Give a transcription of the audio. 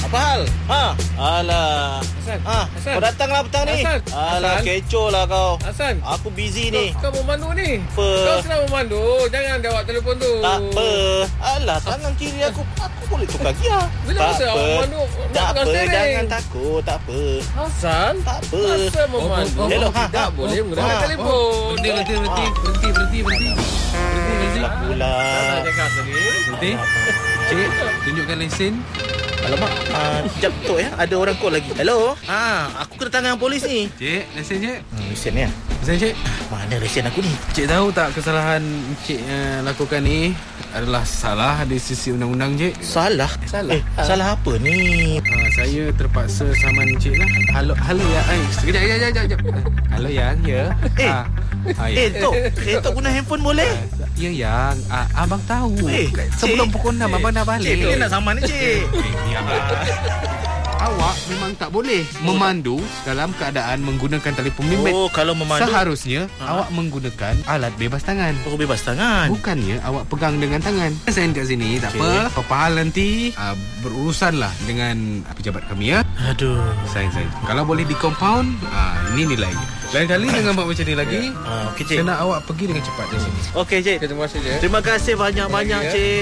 Apa hal? Alah. Hasan. Kau datanglah petang ni. Hasan. Alah, kecoh lah kau. Hasan. Aku busy ni. Kau memandu ni. Apa? Kau senang memandu. Jangan jawab telefon tu. Tak apa. Alah, tangan kiri aku boleh tukar gear. Bila masa awak memandu? Tak apa, steering? jangan takut. Tak apa. Hasan. Tak apa. Masa memandu. Hello. Tak boleh menggunakan telefon. Berhenti. Salah pula. Tak cakap tadi. Berhenti. Cik, tunjukkan lesen. Alamak, sekejap tu ya. Ada orang call lagi. Hello. Aku kedatangan polis ni. Cik, lesen cik. Lesen ya. Lesen cik. Mana lesen aku ni? Cik tahu tak kesalahan cik lakukan ni adalah salah di sisi undang-undang cik? Salah? Salah apa ni? Saya terpaksa saman cik lah. Halo ya. Sekejap. Halo yang, ya. Tok guna handphone boleh? Ya yang, abang tahu. Sebelum Cik. pukul 6 abang dah balik. Cik, nak sama ni cik. Awak memang tak boleh memandu dalam keadaan menggunakan telefon bimbit. Kalau memandu Seharusnya awak menggunakan alat bebas tangan. bebas tangan. Bukannya awak pegang dengan tangan. Sign kat sini, tak apa. Apa hal nanti berurusanlah dengan pejabat kami ya. Aduh. Sign. Kalau boleh di compound, ini nilainya. Lain kali jangan buat macam ni lagi. Okey cik. Saya nak awak pergi dengan cepat dari sini. Okey cik. Terima kasih je. Terima kasih banyak-banyak cik.